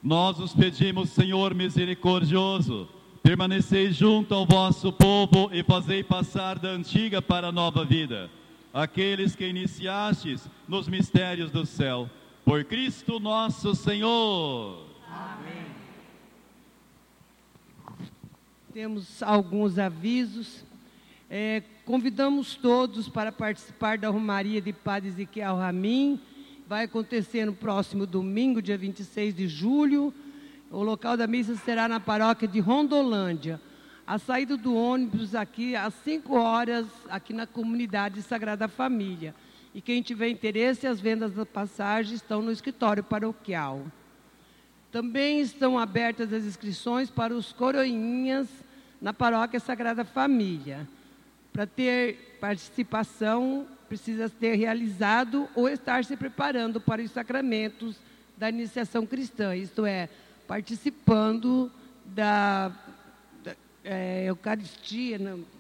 Nós os pedimos, Senhor misericordioso, permanecei junto ao vosso povo e fazei passar da antiga para a nova vida aqueles que iniciastes nos mistérios do céu. Por Cristo nosso Senhor. Amém. Temos alguns avisos. Convidamos todos para participar da Romaria de Padre Ezequiel Ramin. Vai acontecer no próximo domingo, dia 26 de julho. O local da missa será na paróquia de Rondolândia. A saída do ônibus aqui às 5 horas, aqui na comunidade Sagrada Família. E quem tiver interesse, as vendas da passagem estão no escritório paroquial. Também estão abertas as inscrições para os coroinhas na paróquia Sagrada Família. Para ter participação, precisa ter realizado ou estar se preparando para os sacramentos da iniciação cristã, isto é, participando da Eucaristia,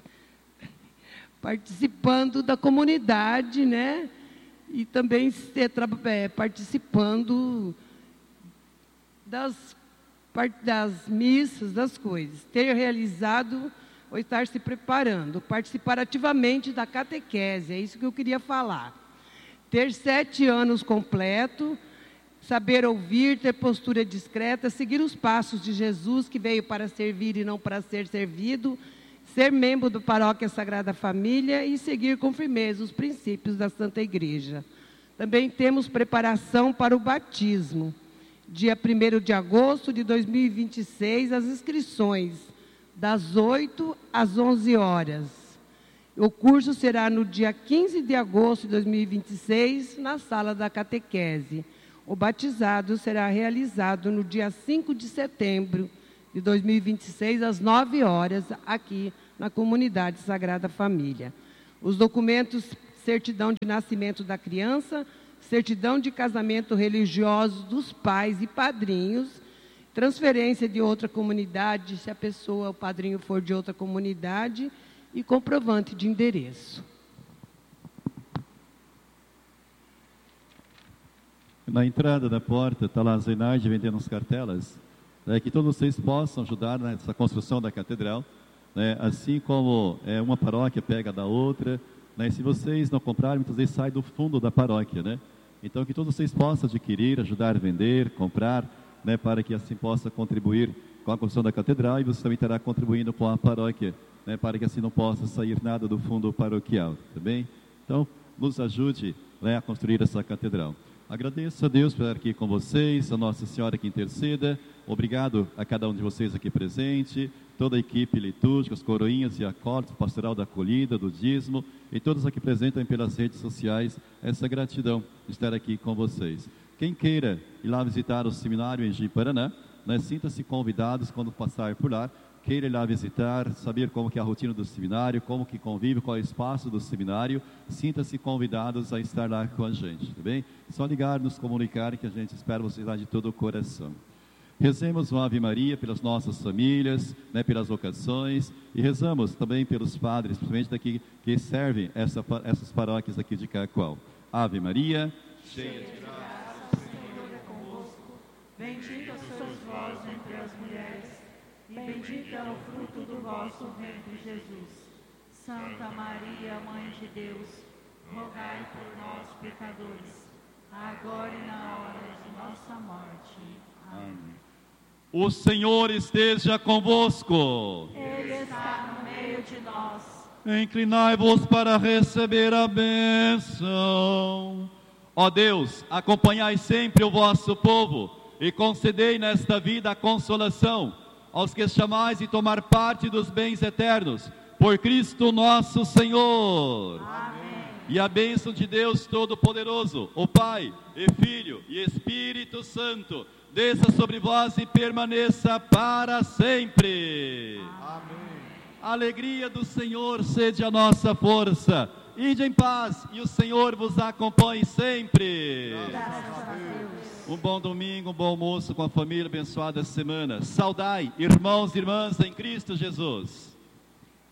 participando da comunidade, né? E também participando das missas, das coisas. Ter realizado ou estar se preparando, participar ativamente da catequese, é isso que eu queria falar. Ter 7 anos completo, saber ouvir, ter postura discreta, seguir os passos de Jesus, que veio para servir e não para ser servido, ser membro da Paróquia Sagrada Família e seguir com firmeza os princípios da Santa Igreja. Também temos preparação para o batismo. Dia 1º de agosto de 2026, as inscrições, das 8 às 11 horas. O curso será no dia 15 de agosto de 2026, na sala da catequese. O batizado será realizado no dia 5 de setembro de 2026, às 9 horas, aqui na comunidade Sagrada Família. Os documentos: certidão de nascimento da criança, certidão de casamento religioso dos pais e padrinhos, transferência de outra comunidade, se a pessoa, o padrinho, for de outra comunidade, e comprovante de endereço. Na entrada da porta está lá a Zenaide vendendo as cartelas, né, que todos vocês possam ajudar nessa construção da catedral, né, assim como uma paróquia pega da outra, né, se vocês não comprarem, muitas vezes sai do fundo da paróquia, né? Então que todos vocês possam adquirir, ajudar a vender, comprar, né, para que assim possa contribuir com a construção da catedral, e você também estará contribuindo com a paróquia, né, para que assim não possa sair nada do fundo paroquial, tá bem? Então, nos ajude, né, a construir essa catedral. Agradeço a Deus por estar aqui com vocês, a Nossa Senhora que interceda. Obrigado a cada um de vocês aqui presente, toda a equipe litúrgica, os coroinhas e acólitos, pastoral da acolhida, do dízimo, e todos aqui presentes pelas redes sociais, essa gratidão de estar aqui com vocês. Quem queira ir lá visitar o seminário em Ji-Paraná, né, sinta-se convidados quando passar por lá, queira ir lá visitar, saber como que é a rotina do seminário, como que convive, qual é o espaço do seminário, sinta-se convidados a estar lá com a gente, tá bem? Só ligar, nos comunicar, que a gente espera vocês lá de todo o coração. Rezemos uma Ave Maria pelas nossas famílias, né, pelas vocações, e rezamos também pelos padres, principalmente daqui, que servem essas paróquias aqui de Cacoal. Ave Maria, cheia de graça, o Senhor é convosco, bendita sois vós entre as mulheres, e bendito é o fruto do vosso ventre, Jesus. Santa Maria, Mãe de Deus, rogai por nós, pecadores, agora e na hora de nossa morte. Amém. O Senhor esteja convosco. Ele está no meio de nós. Inclinai-vos para receber a bênção. Ó Deus, acompanhai sempre o vosso povo e concedei nesta vida a consolação aos que chamais e tomar parte dos bens eternos, por Cristo nosso Senhor. Amém. E a bênção de Deus Todo-Poderoso, o Pai, e Filho, e Espírito Santo, desça sobre vós e permaneça para sempre. Amém. A alegria do Senhor seja a nossa força. Ide em paz, e o Senhor vos acompanhe sempre. Graças a Deus. Um bom domingo, um bom almoço com a família, abençoada semana. Saudai, irmãos e irmãs em Cristo Jesus.